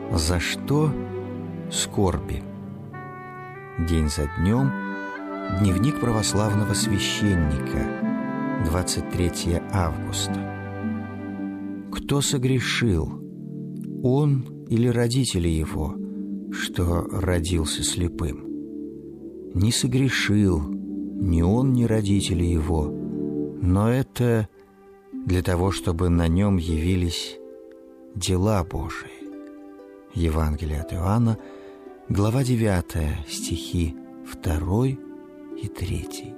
За что скорби? День за днем. Дневник православного священника. 23 августа. Кто согрешил, он или родители его, что родился слепым? Не согрешил ни он, ни родители его, но это для того, чтобы на нем явились дела Божии. Евангелие от Иоанна, глава 9, стихи 2 и 3.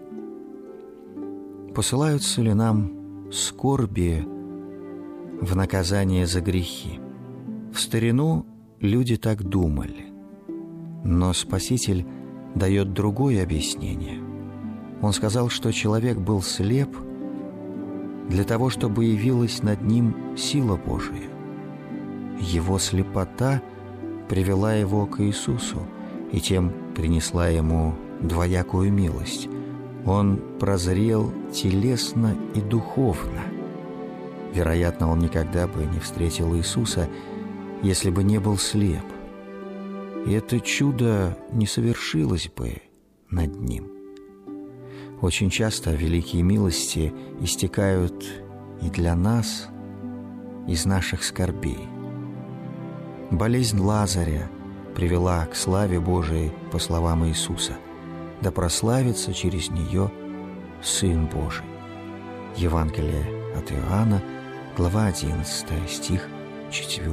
Посылаются ли нам скорби в наказание за грехи? В старину люди так думали, но Спаситель дает другое объяснение. Он сказал, что человек был слеп для того, чтобы явилась над ним сила Божия. Его слепота привела его к Иисусу и тем принесла ему двоякую милость. Он прозрел телесно и духовно. Вероятно, он никогда бы не встретил Иисуса, если бы не был слеп. И это чудо не совершилось бы над ним. Очень часто великие милости истекают и для нас из наших скорбей. Болезнь Лазаря привела к славе Божией, по словам Иисуса, да прославится через нее Сын Божий. Евангелие от Иоанна, глава 11, стих 4.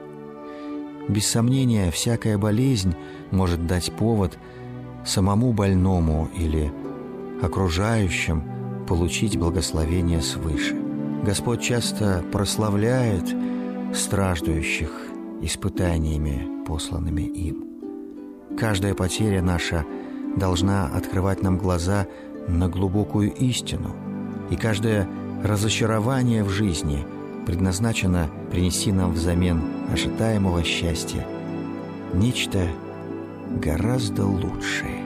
Без сомнения, всякая болезнь может дать повод самому больному или окружающим получить благословение свыше. Господь часто прославляет страждущих испытаниями, посланными им. Каждая потеря наша должна открывать нам глаза на глубокую истину, и каждое разочарование в жизни предназначено принести нам взамен ожидаемого счастья нечто гораздо лучшее.